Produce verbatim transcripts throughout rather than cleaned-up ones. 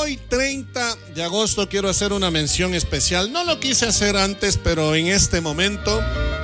hoy, treinta de agosto, quiero hacer una mención especial. No lo quise hacer antes, pero en este momento,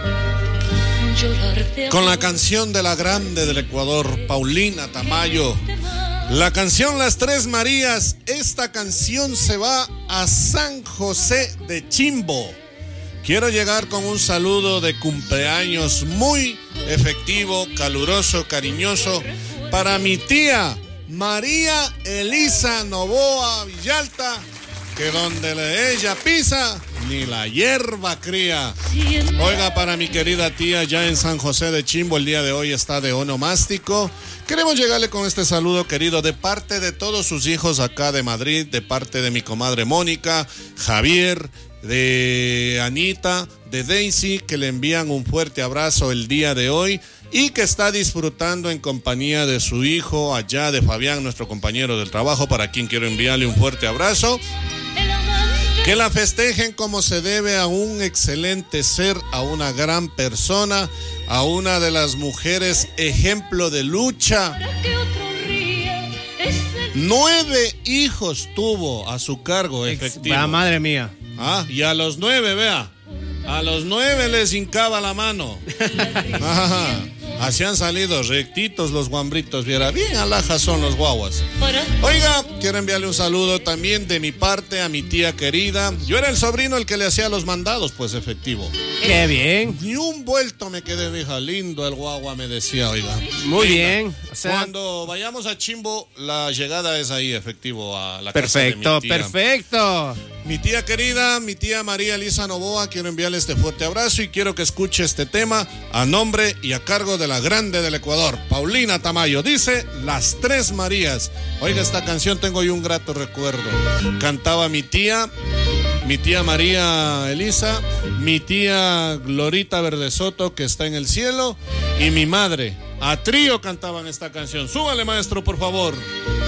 con la canción de la grande del Ecuador, Paulina Tamayo. La canción Las Tres Marías. Esta canción se va a San José de Chimbo. Quiero llegar con un saludo de cumpleaños muy efectivo, caluroso, cariñoso para mi tía María Elisa Novoa Villalta, que donde ella pisa, ni la hierba cría. Oiga, para mi querida tía ya en San José de Chimbo, el día de hoy está de onomástico. Queremos llegarle con este saludo querido de parte de todos sus hijos acá de Madrid, de parte de mi comadre Mónica, Javier, de Anita, de Daisy, que le envían un fuerte abrazo el día de hoy y que está disfrutando en compañía de su hijo allá, de Fabián, nuestro compañero del trabajo, para quien quiero enviarle un fuerte abrazo. Que la festejen como se debe a un excelente ser, a una gran persona, a una de las mujeres ejemplo de lucha. Nueve hijos tuvo a su cargo efectivo. Ah, madre mía. Ah, y a los nueve, vea, a los nueve les hincaba la mano. Ajá. Así han salido rectitos los guambritos, viera, bien alhajas son los guaguas. Oiga, quiero enviarle un saludo también de mi parte a mi tía querida. Yo era el sobrino el que le hacía los mandados, pues efectivo. Qué bien. Ni un vuelto me quedé, mija, lindo el guagua, me decía, oiga. Muy Linda. bien. O sea, cuando vayamos a Chimbo, la llegada es ahí, efectivo, a la perfecto, casa de mi tía. Perfecto. Mi tía querida, mi tía María Elisa Novoa, quiero enviarle este fuerte abrazo y quiero que escuche este tema a nombre y a cargo de la grande del Ecuador, Paulina Tamayo. Dice Las Tres Marías. Oiga, esta canción tengo yo un grato recuerdo. Cantaba mi tía, mi tía María Elisa, mi tía Glorita Verdesoto, que está en el cielo, y mi madre. A trío cantaban esta canción. Súbale, maestro, por favor.